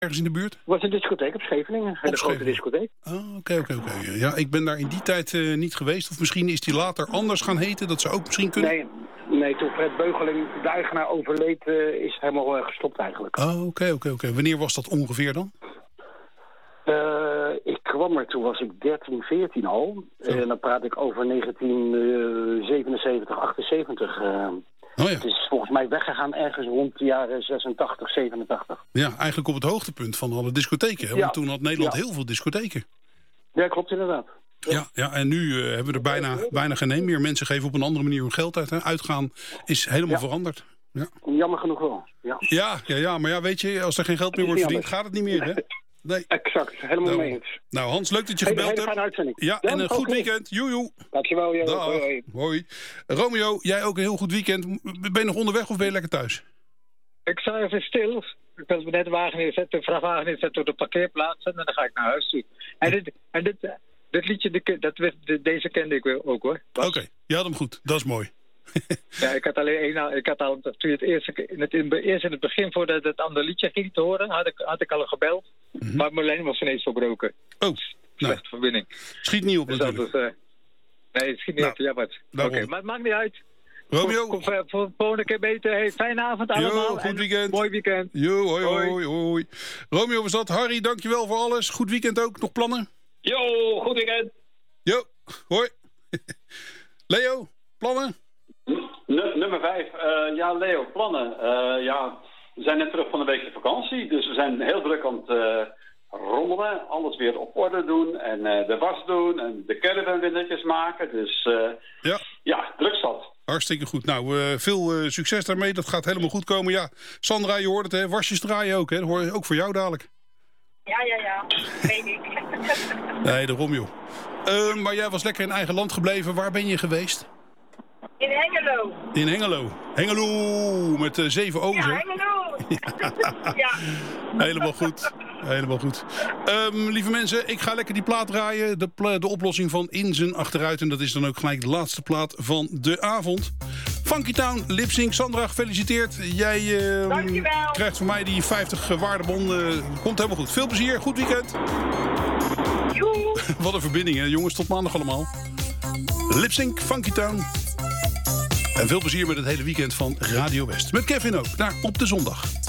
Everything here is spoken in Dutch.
ergens in de buurt? Het was een discotheek op Scheveningen. Een hele grote discotheek. Oh, oké. Ja, ik ben daar in die tijd niet geweest. Of misschien is die later anders gaan heten. Dat zou ook misschien kunnen. Nee, toen Fred Beugeling, de eigenaar, overleed, is het helemaal gestopt eigenlijk. Oh, oké. Wanneer was dat ongeveer dan? Ik kwam er, toen was ik 13, 14 al. En dan praat ik over 1977, 78. Het is volgens mij weggegaan ergens rond de jaren 86, 87. Ja, eigenlijk op het hoogtepunt van alle discotheken. Hè? Want toen had Nederland heel veel discotheken. Ja, klopt inderdaad. Ja, en nu hebben we er bijna geen een meer. Mensen geven op een andere manier hun geld uit. Hè? Uitgaan is helemaal veranderd. Ja. Jammer genoeg wel. Ja, maar ja, weet je, als er geen geld meer wordt verdiend, gaat het niet meer, hè? Nee. Exact, helemaal mee eens. Nou, Hans, leuk dat je gebeld hebt. Uitzending. Ja, en een goed weekend. Joejoe. Dankjewel, joh. Hoi. Romeo, jij ook een heel goed weekend. Ben je nog onderweg of ben je lekker thuis? Ik sta even stil. Ik wil net de vrachtwagen neerzetten op de parkeerplaats en dan ga ik naar huis toe. En dit liedje, deze kende ik ook, hoor. Oké, je had hem goed. Dat is mooi. Ja, ik had al toen het eerst in het begin, voordat het andere liedje ging te horen, had ik al gebeld. Maar mijn lijn was ineens verbroken. Oh, slechte verbinding. Schiet niet op dus natuurlijk. Nee, het schiet niet op. Ja, wat. Oké, maar het maakt niet uit. Romeo. Kom voor de volgende keer beter. Hey, fijne avond allemaal. Goed weekend. Mooi weekend. Jo, hoi. Romeo was dat. Harry, dankjewel voor alles. Goed weekend ook. Nog plannen? Jo, goed weekend. Jo, hoi. Leo, plannen? Nummer 5. Ja, Leo, plannen. We zijn net terug van een weekje vakantie. Dus we zijn heel druk aan het rommelen. Alles weer op orde doen. En de was doen. En de caravan weer netjes maken. Dus ja, druk zat. Hartstikke goed. Nou, veel succes daarmee. Dat gaat helemaal goed komen. Ja, Sandra, je hoort het, hè? Wasjes draaien ook, hè? Dat hoor je ook voor jou dadelijk. Ja. Weet ik. Nee, daarom, joh. Maar jij was lekker in eigen land gebleven. Waar ben je geweest? In Hengelo. In Hengelo. Hengelo, met 7 O's, hè? Ja, Hengelo. Ja. Helemaal goed. Lieve mensen, ik ga lekker die plaat draaien. De oplossing van In Zijn Achteruit. En dat is dan ook gelijk de laatste plaat van de avond. Funky Town, lip-sync. Sandra, gefeliciteerd. Jij krijgt van mij die 50 waardebon. Komt helemaal goed. Veel plezier, goed weekend. Joe. Wat een verbinding, hè, jongens. Tot maandag allemaal. Lip-sync, Funky Town. En veel plezier met het hele weekend van Radio West. Met Kevin ook, daar op de zondag.